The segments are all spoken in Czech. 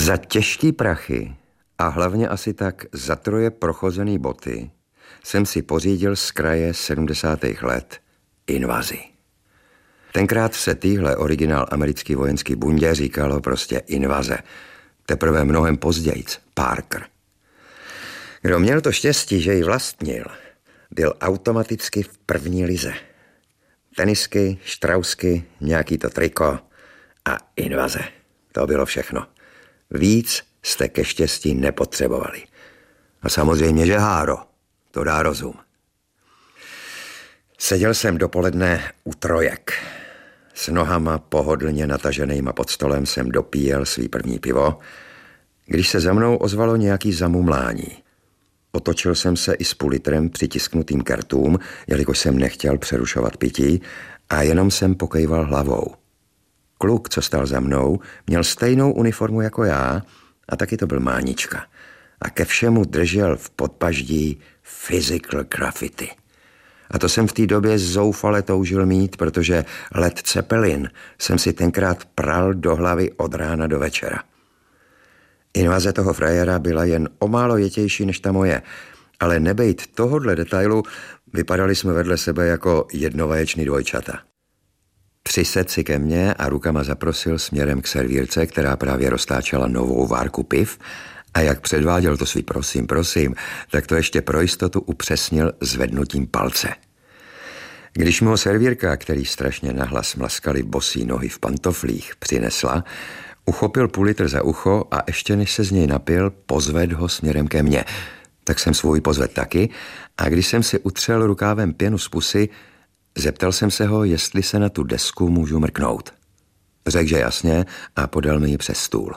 Za těžký prachy a hlavně asi tak za 3 prochozený boty jsem si pořídil z kraje 70. let Invazi. Tenkrát se týhle originál americký vojenský bundě říkalo prostě Invaze. Teprve mnohem pozdějc Parker. Kdo měl to štěstí, že ji vlastnil, byl automaticky v první lize. Tenisky, štrausky, nějaký to triko a Invaze. To bylo všechno. Víc jste ke štěstí nepotřebovali. A samozřejmě, že háro. To dá rozum. Seděl jsem dopoledne u 3. S nohama pohodlně nataženýma pod stolem jsem dopíjel svý první pivo, když se za mnou ozvalo nějaký zamumlání. Otočil jsem se i s půlitrem přitisknutým k rtům, jelikož jsem nechtěl přerušovat pití, a jenom jsem pokejval hlavou. Kluk, co stál za mnou, měl stejnou uniformu jako já a taky to byl Mánička. A ke všemu držel v podpaždí Physical Graffiti. A to jsem v té době zoufale toužil mít, protože Led Zeppelin jsem si tenkrát pral do hlavy od rána do večera. Invaze toho frajera byla jen o málo větější než ta moje, ale nebejt tohodle detailu, vypadali jsme vedle sebe jako jednovaječný dvojčata. Přised si ke mně a rukama zaprosil směrem k servírce, která právě roztáčela novou várku piv, a jak předváděl to svý prosím, tak to ještě pro jistotu upřesnil zvednutím palce. Když mu ho servírka, který strašně nahlas mlaskali bosí nohy v pantoflích, přinesla, uchopil půlitr za ucho a ještě než se z něj napil, pozvedl ho směrem ke mně. Tak jsem svůj pozvedl taky a když jsem si utřel rukávem pěnu z pusy, zeptal jsem se ho, jestli se na tu desku můžu mrknout. Řekl, že jasně, a podal mi ji přes stůl.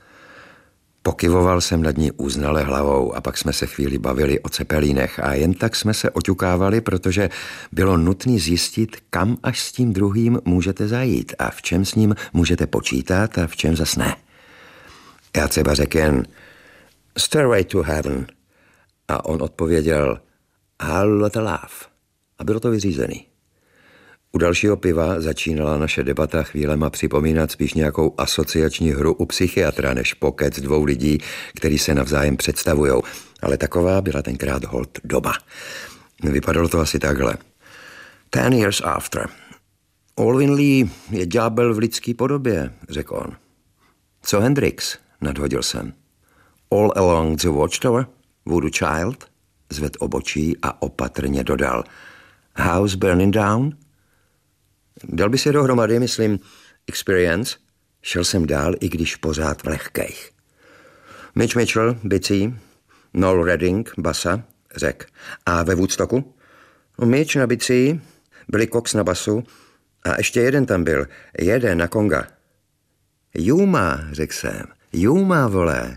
Pokyvoval jsem nad ní uznale hlavou a pak jsme se chvíli bavili o Cepelínech a jen tak jsme se oťukávali, protože bylo nutné zjistit, kam až s tím druhým můžete zajít a v čem s ním můžete počítat a v čem zas ne. Já třeba řekl jen Stairway to Heaven a on odpověděl How to Love a bylo to vyřízený. U dalšího piva začínala naše debata chvílema připomínat spíš nějakou asociační hru u psychiatra než pokec 2 lidí, který se navzájem představujou. Ale taková byla tenkrát holt doba. Vypadalo to asi takhle. 10 years after. Alvin Lee je ďábel v lidský podobě, řekl on. Co Hendrix? Nadhodil jsem. All along the watchtower? Voodoo Child? Zved obočí a opatrně dodal. House burning down? Dal by se dohromady, myslím, Experience. Šel jsem dál, i když pořád v lehkejch. Mitch Mitchell, bicí, Noel Redding, basa, řek. A ve Woodstocku? Mitch na bicí, Billy Cox na basu a ještě jeden tam byl, jeden na konga. Juma, řekl jsem, Juma, vole.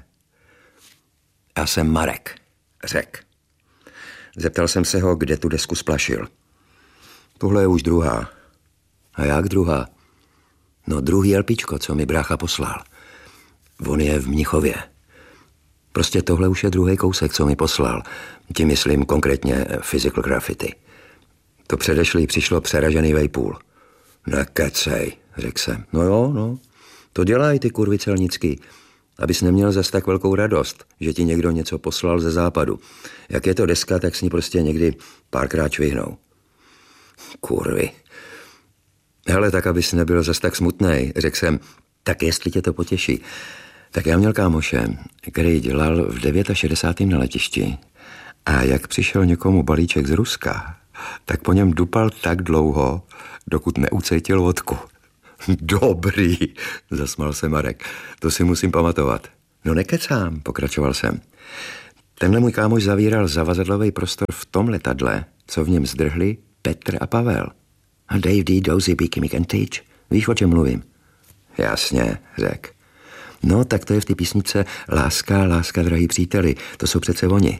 Já jsem Marek, řek. Zeptal jsem se ho, kde tu desku splašil. Tohle je už druhá. A jak druhá? No druhý LPčko, co mi brácha poslal. On je v Mnichově. Prostě tohle už je druhý kousek, co mi poslal. Tím myslím konkrétně Physical Graffiti. To předešlý přišlo přeražený vejpůl. Nekecej, řekl jsem. No jo, no. To dělají ty kurvy celnický. Abys neměl zas tak velkou radost, že ti někdo něco poslal ze západu. Jak je to deska, tak s ní prostě někdy párkrát švihnou. Kurvy. Hele, tak abys nebyl zas tak smutnej, řekl jsem, tak jestli tě to potěší. Tak já měl kámoše, který dělal v 69. na letišti a jak přišel někomu balíček z Ruska, tak po něm dupal tak dlouho, dokud neucítil vodku. Dobrý, zasmal se Marek, to si musím pamatovat. No nekecám, pokračoval jsem. Tenhle můj kámoš zavíral zavazadlový prostor v tom letadle, co v něm zdrhli Petr a Pavel. A Dave D. Dozy Beaky McEntee, víš, o čem mluvím? Jasně, řek. No, tak to je v té písnice Láska, láska, drahý příteli, to jsou přece oni.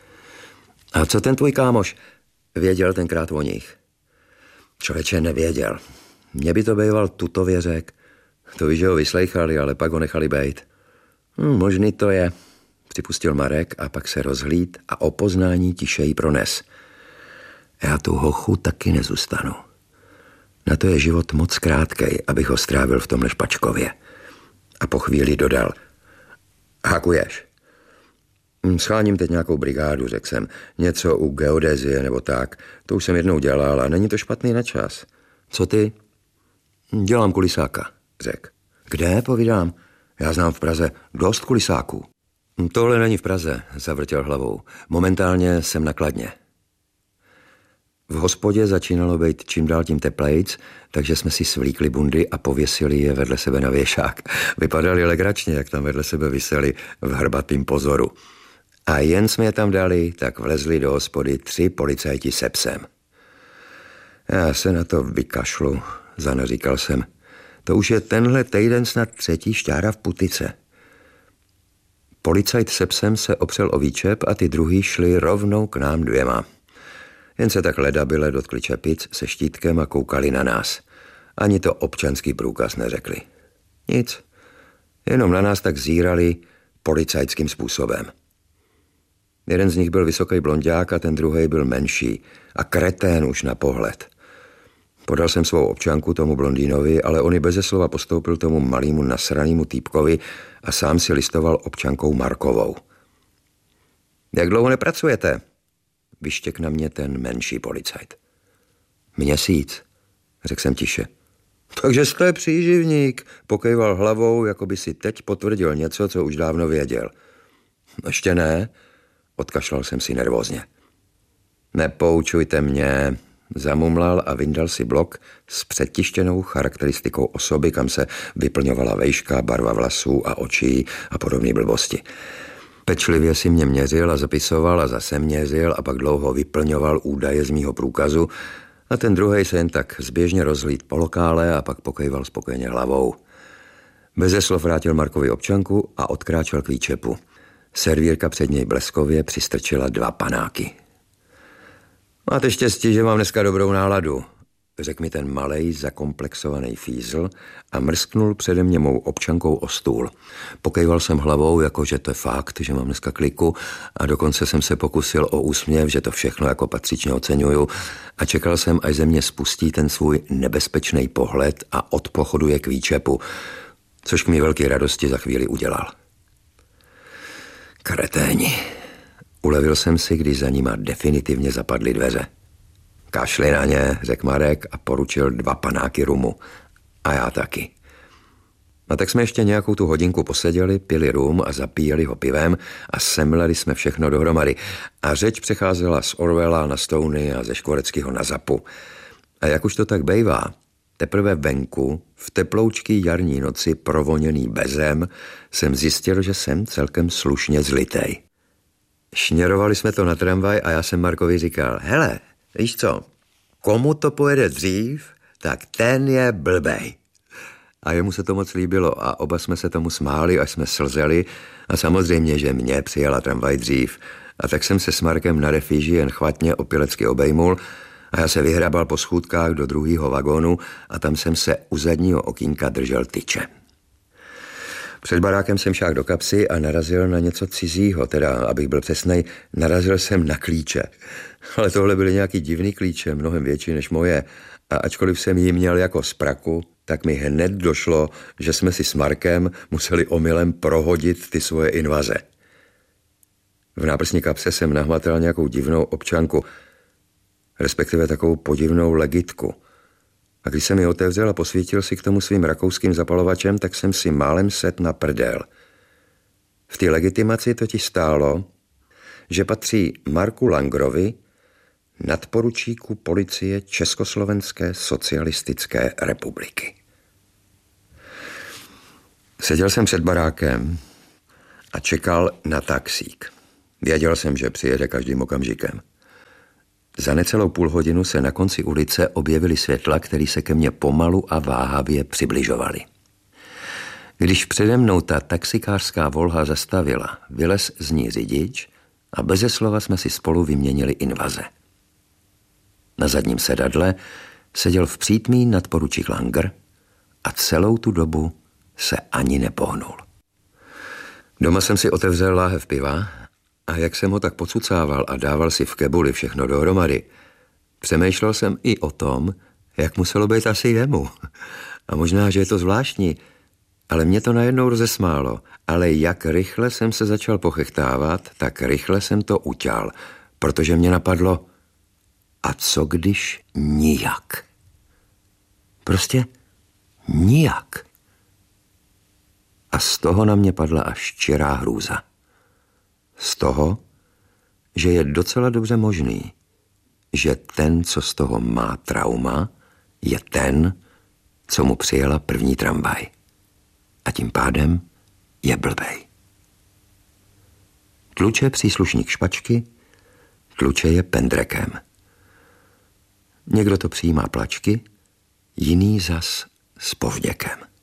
A co ten tvůj kámoš věděl tenkrát o nich? Člověče, nevěděl. Mě by to býval tutově řek. To víš, že ho vyslejchali, ale pak ho nechali bejt. Možný to je, připustil Marek a pak se rozhlíd a o poznání tišeji prones. Já tu hochu taky nezůstanu. Na to je život moc krátkej, abych ho strávil v tomhle špačkově. A po chvíli dodal. Hakuješ. Scháním teď nějakou brigádu, řekl jsem. Něco u geodezie nebo tak. To už jsem jednou dělal a není to špatný na čas. Co ty? Dělám kulisáka, řekl. Kde, povídám? Já znám v Praze dost kulisáků. Tohle není v Praze, zavrtěl hlavou. Momentálně jsem na Kladně. V hospodě začínalo být čím dál tím teplejc, takže jsme si svlíkli bundy a pověsili je vedle sebe na věšák. Vypadali legračně, jak tam vedle sebe viseli v hrbatým pozoru. A jen jsme je tam dali, tak vlezli do hospody 3 policajti se psem. Já se na to vykašlu, zanaříkal jsem. To už je tenhle týden snad 3. šťára v putice. Policajt se psem se opřel o výčep a ty druhý šli rovnou k nám 2. Jen se tak ledabyle dotkli čepic se štítkem a koukali na nás. Ani to občanský průkaz neřekli. Nic. Jenom na nás tak zírali policajtským způsobem. Jeden z nich byl vysoký blonďák a ten druhý byl menší a kretén už na pohled. Podal jsem svou občanku tomu blondýnovi, ale on i beze slova postoupil tomu malému nasranému týpkovi a sám si listoval občankou Markovou. Jak dlouho nepracujete? Vyštěk na mě ten menší policajt. Měsíc, řekl jsem tiše. Takže jste příživník, pokejval hlavou, jako by si teď potvrdil něco, co už dávno věděl. Ještě ne, odkašlal jsem si nervózně. Nepoučujte mě, zamumlal a vyndal si blok s předtištěnou charakteristikou osoby, kam se vyplňovala vejška, barva vlasů a očí a podobné blbosti. Pečlivě si mě měřil a zapisoval a zase měřil a pak dlouho vyplňoval údaje z mýho průkazu a ten druhej se jen tak zběžně rozhlíd po lokále a pak pokejval spokojeně hlavou. Beze slov vrátil Markovi občanku a odkráčel k výčepu. Servírka před něj bleskově přistrčila 2 panáky. Máte štěstí, že mám dneska dobrou náladu, řekl mi ten malej, zakomplexovaný fízl a mrsknul přede mě mou občankou o stůl. Pokejval jsem hlavou, jako že to je fakt, že mám dneska kliku a dokonce jsem se pokusil o úsměv, že to všechno jako patřičně oceňuju a čekal jsem, až ze mě spustí ten svůj nebezpečný pohled a odpochoduje k výčepu, což k mý velké radosti za chvíli udělal. Kreténi. Ulevil jsem si, když za nima definitivně zapadly dveře. Kašli na ně, řekl Marek a poručil 2 panáky rumu. A já taky. A tak jsme ještě nějakou tu hodinku poseděli, pili rum a zapíjeli ho pivem a semleli jsme všechno dohromady. A řeč přecházela z Orwella na Stony a ze Škvoreckého na Zapu. A jak už to tak bejvá, teprve venku, v teploučký jarní noci provoněný bezem, jsem zjistil, že jsem celkem slušně zlitej. Šněrovali jsme to na tramvaj a já jsem Markovi říkal, hele, víš co, komu to pojede dřív, tak ten je blbej. A jemu se to moc líbilo a oba jsme se tomu smáli, až jsme slzeli a samozřejmě, že mě přijela tramvaj dřív. A tak jsem se s Markem na refíži jen chvatně opilecky obejmul a já se vyhrabal po schůdkách do druhého vagónu a tam jsem se u zadního okýnka držel tyče. Před barákem jsem šáhl do kapsy a narazil na něco cizího, teda, abych byl přesnej, narazil jsem na klíče. Ale tohle byly nějaký divný klíče, mnohem větší než moje. A ačkoliv jsem ji měl jako z praku, tak mi hned došlo, že jsme si s Markem museli omylem prohodit ty svoje invaze. V náprsní kapse jsem nahmatal nějakou divnou občanku, respektive takovou podivnou legitku. A když jsem ji otevřel a posvítil si k tomu svým rakouským zapalovačem, tak jsem si málem set na prdel. V té legitimaci totiž stálo, že patří Marku Langrovi, nadporučíku policie Československé socialistické republiky. Seděl jsem před barákem a čekal na taxík. Věděl jsem, že přijede každým okamžikem. Za necelou půl hodinu se na konci ulice objevily světla, které se ke mně pomalu a váhavě přibližovaly. Když přede mnou ta taxikářská volha zastavila, vylez z ní řidič a beze slova jsme si spolu vyměnili invaze. Na zadním sedadle seděl v přítmí nadporučík Langer a celou tu dobu se ani nepohnul. Doma jsem si otevřel láhev piva a jak jsem ho tak pocucával a dával si v kebuli všechno dohromady, přemýšlel jsem i o tom, jak muselo být asi jemu. A možná, že je to zvláštní, Ale mě to najednou rozesmálo. Ale jak rychle jsem se začal pochechtávat, tak rychle jsem to uťal, protože mě napadlo, a co když nijak? Prostě nijak. A z toho na mě padla až čirá hrůza. Z toho, že je docela dobře možný, že ten, co z toho má trauma, je ten, co mu přijela první tramvaj. A tím pádem je blbej. Tluče příslušník špačky, tluče je pendrekem. Někdo to přijímá plačky, jiný zas s povděkem.